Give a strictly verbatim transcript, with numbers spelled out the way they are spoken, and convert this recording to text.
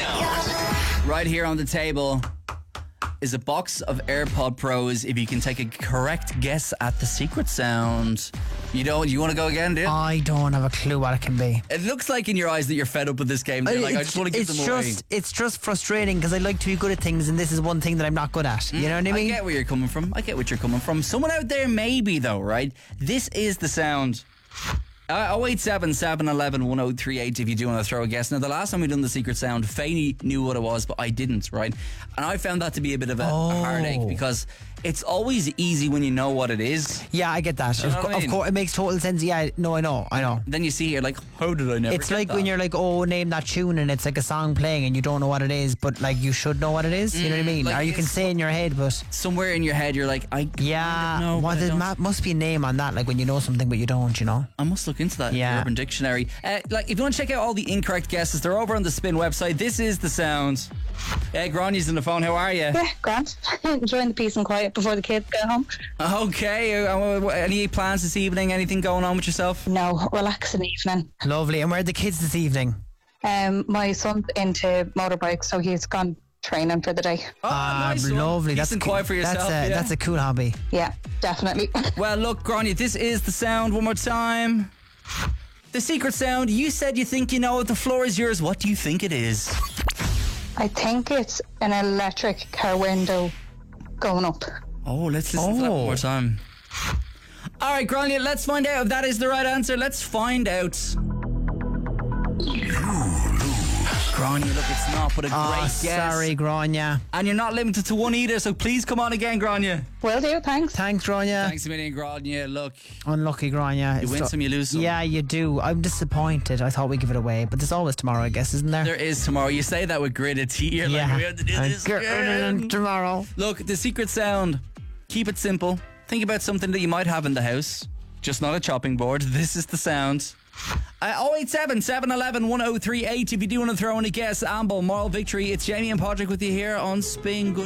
sound. Right here on the table is a box of AirPod Pros. If you can take a correct guess at the secret sound. You don't? You want to go again, do you? I don't have a clue what it can be. It looks like in your eyes that you're fed up with this game. You're like, I just want to give it's them just, away. It's just frustrating because I like to be good at things, and this is one thing that I'm not good at. You know what I mean? I get where you're coming from. I get what you're coming from. Someone out there maybe, though, right? This is the sound. Uh, oh eight seven, seven one one, one oh three eight if you do want to throw a guess. Now, the last time we done the secret sound, Faney knew what it was, but I didn't, right? And I found that to be a bit of a, Oh. a heartache because it's always easy when you know what it is. Yeah, I get that. you know Of, what co- I mean? of course, it makes total sense. Yeah, no, I know, I know. Then you see here, like, how did I never It's get like that? when you're like, oh, name that tune, and it's like a song playing, and you don't know what it is, but like you should know what it is. You know what I mean? like or you can it's- say in your head, but Somewhere in your head, you're like, I kind yeah, of know, what but I there don't. ma- must be a name on that. Like when you know something, but you don't. You know? I must look into that in Yeah. the Urban Dictionary. Uh, like, if you want to check out all the incorrect guesses, they're over on the Spin website. This is the sound. Hey, Granny's on the phone. How are you? Yeah, grand. Enjoying the peace and quiet before the kids get home. Okay. Uh, any plans this evening? Anything going on with yourself? No, relaxing evening. Lovely. And where are the kids this evening? Um, my son's into motorbikes, so he's gone training for the day. Oh, Ah, nice one. lovely. Peace That's and co- quiet for yourself. That's a, yeah. that's a cool hobby. Yeah, definitely. Well, look, Grania, this is the sound. One more time. The secret sound. You said you think you know it. The floor is yours. What do you think it is? I think it's an electric car window going up. Oh, let's listen to that one Oh. more time. All right, Grania, let's find out if that is the right answer. Let's find out. Grania, look, it's not, but a Oh, great guess. sorry, Grania. And you're not limited to one either, so please come on again, Grania. Will do, thanks. Thanks, Grania. Thanks a million, Grania. Look, Unlucky, Grania. you win some, you lose some. Yeah, you do. I'm disappointed. I thought we'd give it away, but there's always tomorrow, I guess, isn't there? There is tomorrow. You say that with gritted teeth. You're yeah. like, we have to do I'll this get rid of again. them tomorrow. Look, the secret sound. Keep it simple. Think about something that you might have in the house, just not a chopping board. This is the sound. Uh, oh eight seven, seven one one, one oh three eight if you do want to throw in a guess. Amble, moral victory. It's Jamie and Patrick with you here on Spin. Good